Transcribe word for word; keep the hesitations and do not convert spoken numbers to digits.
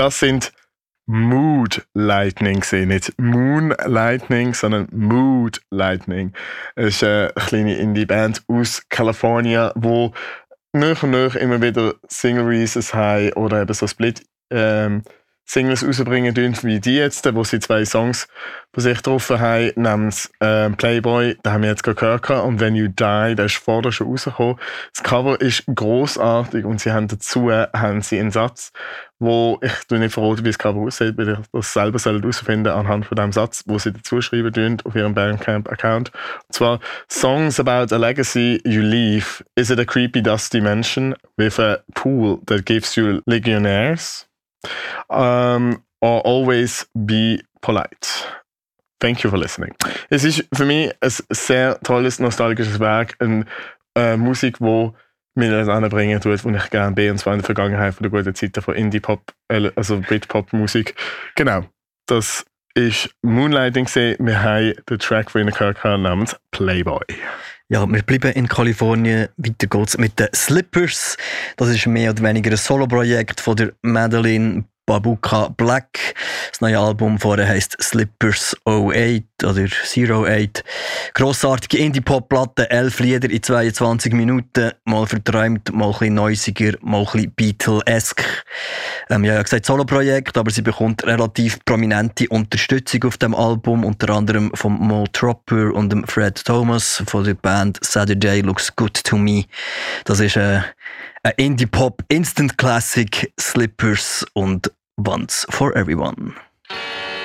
Das sind Mood Lightning, nicht Moon Lightning, sondern Mood Lightning. Es ist eine kleine Indie-Band aus Kalifornien, die nach und nach immer wieder Single-Releases haben oder eben so Split ähm, Singles rausbringen, wie die jetzt, wo sie zwei Songs von sich drauf haben, namens äh, Playboy, da haben wir jetzt gerade gehört, und When You Die, der ist vorher schon rausgekommen. Das Cover ist grossartig und sie haben dazu haben sie einen Satz, wo ich nicht verrate, wie das Cover aussieht, weil ich das selber herausfinden anhand von dem Satz, wo sie dazu schreiben tun auf ihrem Bandcamp-Account. Und zwar Songs about a legacy you leave. Is it a creepy dusty mansion with a pool that gives you legionnaires? Um, or always be polite. Thank you for listening. Es ist für mich ein sehr tolles, nostalgisches Werk, eine äh, Musik, die mir das anbringen tut, wo ich gerne bin, und zwar in der Vergangenheit von der guten Zeiten von Indie-Pop, also Britpop-Musik. Genau, das ist Moonlighting gewesen. Wir haben den Track von ihnen gehört namens Playboy. Ja, wir bleiben in Kalifornien. Weiter geht's mit den Slippers. Das ist mehr oder weniger ein Solo-Projekt von der Madeline Babuka Black. Das neue Album vorher heisst Slippers null acht oder null acht. Grossartige Indie-Pop-Platte, elf Lieder in zweiundzwanzig Minuten. Mal verträumt, mal ein bisschen neusiger, mal ein bisschen Beatle-esque. Ähm, ja, ich habe gesagt Solo-Projekt, aber sie bekommt relativ prominente Unterstützung auf dem Album, unter anderem von Mo Tropper und dem Fred Thomas von der Band Saturday Looks Good to Me. Das ist äh, ein Indie-Pop Instant Classic, Slippers und Once for Everyone.